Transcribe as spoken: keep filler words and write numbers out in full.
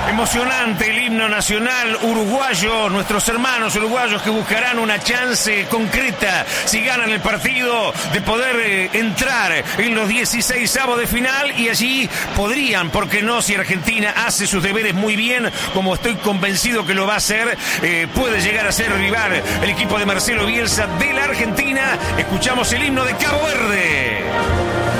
Emocionante el himno nacional uruguayo, nuestros hermanos uruguayos que buscarán una chance concreta si ganan el partido de poder eh, entrar en los dieciseisavos de final, y allí podrían, ¿por qué no? Si Argentina hace sus deberes muy bien, como estoy convencido que lo va a hacer, eh, puede llegar a ser rival el equipo de Marcelo Bielsa de la Argentina. Escuchamos el himno de Cabo Verde.